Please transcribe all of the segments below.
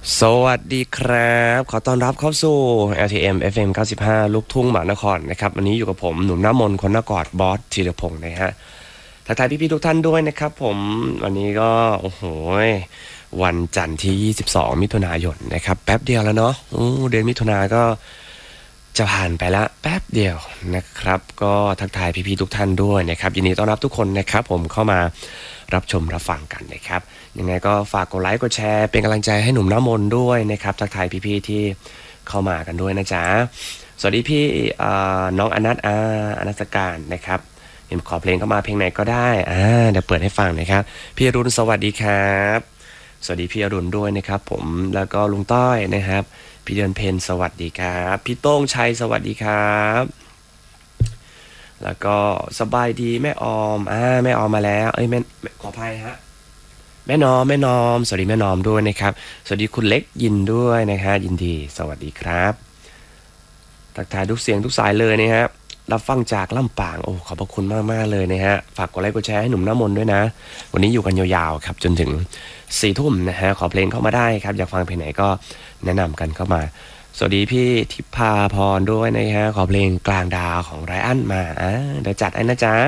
สวัสดีครับขอต้อนรับเข้าสู่ LTM FM 95ลูกทุ่งหมานครนะครับวันนี้อยู่กับผมหนุ่มหน้ามนคนนกอดบอสธีรพงศ์นะฮะทักทายพี่ๆทุกท่านด้วยนะครับผมวันนี้ก็โอ้โหวันจันทร์ที่22มิถุนายนนะครับแป๊บเดียวแล้วเนาะเดือนมิถุนาก็จะผ่านไปละแป๊บเดียวนะครับก็ทักทายพี่ๆทุกท่านด้วยนะครับยินดีต้อนรับทุกคนนะครับผมเข้ามารับชมรับฟังกันนะครับยังไงก็ฝากกดไลค์กดแชร์เป็นกำลังใจให้หนุ่มน้ำมนต์ด้วยนะครับทักทายพี่ๆที่เข้ามากันด้วยนะจ๊ะสวัสดีพี่น้องอนัสการนะครับเห็นขอเพลงเข้ามาเพลงไหนก็ได้เดี๋ยวเปิดให้ฟังนะครับพี่อรุณสวัสดีครับสวัสดีพี่อรุณด้วยนะครับผมแล้วก็ลุงต้อยนะครับพี่เดือนเพนสวัสดีครับพี่โต้งชัยสวัสดีครับแล้วก็สบายดีแม่ออมแม่ออมมาแล้วแม่ขออภัยฮะแม่นอมสวัสดีแม่นอมด้วยนะครับสวัสดีคุณเล็กยินด้วยนะฮะยินดีสวัสดีครับทักทายทุกเสียงทุกสายเลยนะฮะรับฟังจากลำปางโอ้ขอบพระคุณมากๆเลยนะฮะฝากกดไลค์กดแชร์ให้หนุ่มน้ำมนต์ด้วยนะวันนี้อยู่กันยาวๆครับจนถึง4 ทุ่มนะฮะขอเพลงเข้ามาได้ครับอยากฟังเพลงไหนก็แนะนำกันเข้ามาสวัสดีพี่ทิพาพรด้วยนะฮะขอเพลงกลางดาวของไรอันมาเดี๋ยวจัดให้นะจ๊ะ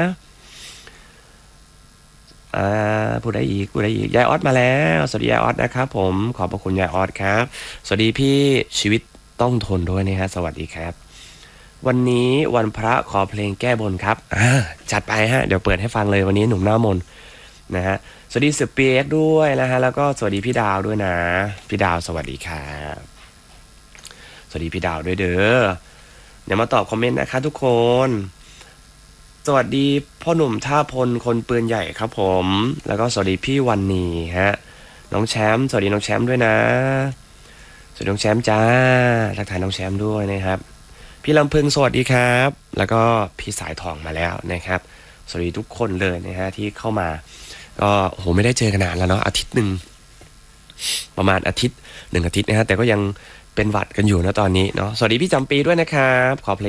พูดได้อีกยายออสมาแล้วสวัสดียายออสนะครับผมขอบพระคุณยายออสครับสวัสดีพี่ชีวิตต้องทนด้วยนะฮะสวัสดีครับวันนี้วันพระขอเพลงแก้บนครับจัดไปฮะเดี๋ยวเปิดให้ฟังเลยวันนี้หนุ่มหน้ามนนะฮะสวัสดีเสือเปียกด้วยนะฮะแล้วก็สวัสดีพี่ดาวด้วยนะพี่ดาวสวัสดีครับสวัสดีพี่ดาวด้วยเด้อเดี๋ยวมาตอบคอมเมนต์นะคะทุกคนสวัสดีพ่อหนุ่มท่าพลคนปืนใหญ่ครับผมแล้วก็สวัสดีพี่วันนีฮะน้องแชมป์สวัสดีน้องแชมป์ด้วยนะสวัสดีน้องแชมป์จ้าทักทายน้องแชมป์ด้วยนะครับพี่ลำพึงสวัสดีครับแล้วก็พี่สายทองมาแล้วนะครับสวัสดีทุกคนเลยนะฮะที่เข้ามาก็โอ้โหไม่ได้เจอกันนานแล้วเนาะอาทิตย์หนึ่งประมาณ1 อาทิตย์นะฮะแต่ก็ยังเป็นหวัดกันอยู่นะตอนนี้เนาะสวัสดีพี่จำปีด้วยนะครับขอเพลง